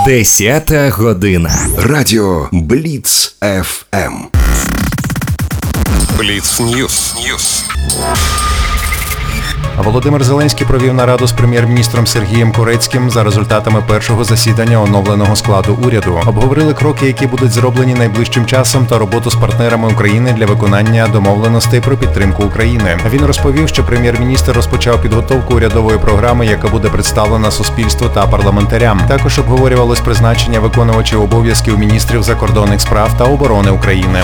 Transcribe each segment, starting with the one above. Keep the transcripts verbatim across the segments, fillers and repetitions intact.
Десята година. Радіо Бліц еф ем. Бліц Ньюс. Ньюс. Володимир Зеленський провів нараду з прем'єр-міністром Сергієм Корецьким за результатами першого засідання оновленого складу уряду. Обговорили кроки, які будуть зроблені найближчим часом, та роботу з партнерами України для виконання домовленостей про підтримку України. Він розповів, що прем'єр-міністр розпочав підготовку урядової програми, яка буде представлена суспільству та парламентарям. Також обговорювалось призначення виконувачів обов'язків міністрів закордонних справ та оборони України.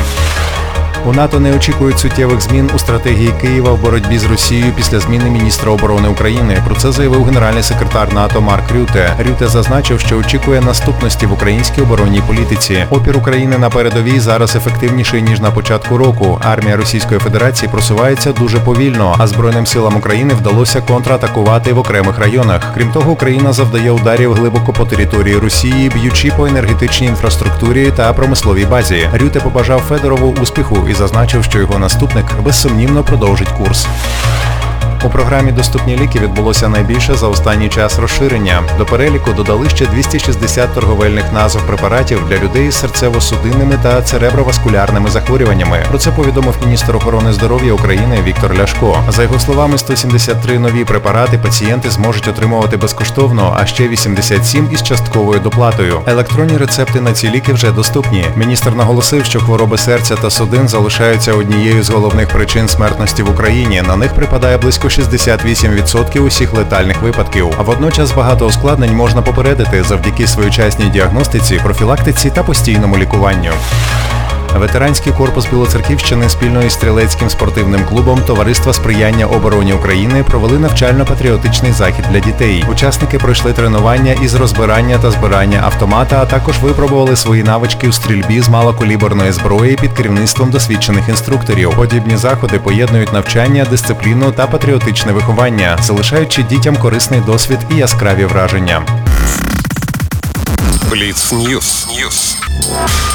У НАТО не очікують суттєвих змін у стратегії Києва в боротьбі з Росією після зміни міністра оборони України. Про це заявив генеральний секретар НАТО Марк Рюте. Рюте зазначив, що очікує наступності в українській оборонній політиці. Опір України на передовій зараз ефективніший, ніж на початку року. Армія Російської Федерації просувається дуже повільно, а Збройним силам України вдалося контратакувати в окремих районах. Крім того, Україна завдає ударів глибоко по території Росії, б'ючи по енергетичній інфраструктурі та промисловій базі. Рюте побажав Федорову успіху і зазначив, що його наступник безсумнівно продовжить курс. У програмі «Доступні ліки» відбулося найбільше за останній час розширення. До переліку додали ще двісті шістдесят торговельних назв препаратів для людей з серцево-судинними та цереброваскулярними захворюваннями. Про це повідомив міністр охорони здоров'я України Віктор Ляшко. За його словами, сто сімдесят три нові препарати пацієнти зможуть отримувати безкоштовно, а ще вісімдесят сім із частковою доплатою. Електронні рецепти на ці ліки вже доступні. Міністр наголосив, що хвороби серця та судин залишаються однією з головних причин смертності в Україні. На них припадає близько шістдесят вісім відсотків усіх летальних випадків. А водночас багато ускладнень можна попередити завдяки своєчасній діагностиці, профілактиці та постійному лікуванню. Ветеранський корпус Білоцерківщини спільно із стрілецьким спортивним клубом Товариства сприяння обороні України провели навчально-патріотичний захід для дітей. Учасники пройшли тренування із розбирання та збирання автомата, а також випробували свої навички у стрільбі з малокаліберної зброї під керівництвом досвідчених інструкторів. Подібні заходи поєднують навчання, дисципліну та патріотичне виховання, залишаючи дітям корисний досвід і яскраві враження. Бліц Ньюс. Ньюс.